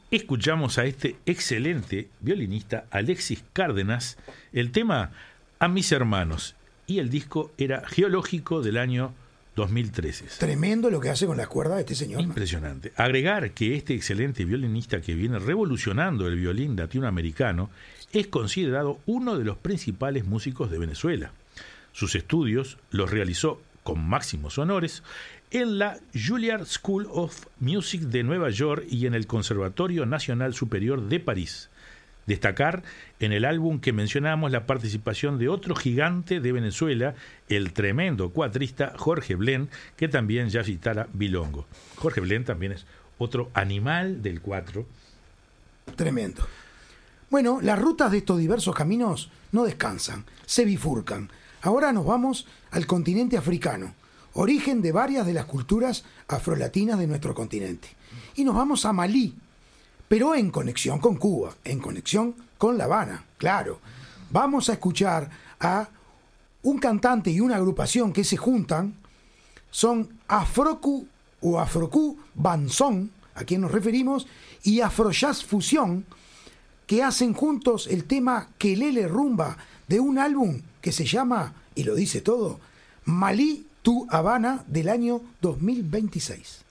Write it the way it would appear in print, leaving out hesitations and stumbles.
escuchamos a este excelente violinista Alexis Cárdenas, el tema A mis hermanos, y el disco era Geológico del año 2013. Tremendo lo que hace con las cuerdas de este señor. Impresionante. Agregar que este excelente violinista que viene revolucionando el violín latinoamericano es considerado uno de los principales músicos de Venezuela. Sus estudios los realizó con máximos honores en la Juilliard School of Music de Nueva York y en el Conservatorio Nacional Superior de París. Destacar en el álbum que mencionamos la participación de otro gigante de Venezuela, el tremendo cuatrista Jorge Blén, que también ya citara Bilongo. Jorge Blén también es otro animal del cuatro. Tremendo. Bueno, las rutas de estos diversos caminos no descansan, se bifurcan. Ahora nos vamos al continente africano, origen de varias de las culturas afrolatinas de nuestro continente. Y nos vamos a Malí, pero en conexión con Cuba, en conexión con La Habana, claro. Vamos a escuchar a un cantante y una agrupación que se juntan, son Afrocu o Afrocu Banzón, a quien nos referimos, y Afrojazz Fusión, que hacen juntos el tema Kelele Rumba de un álbum que se llama, y lo dice todo, Malí to Habana del año 2026.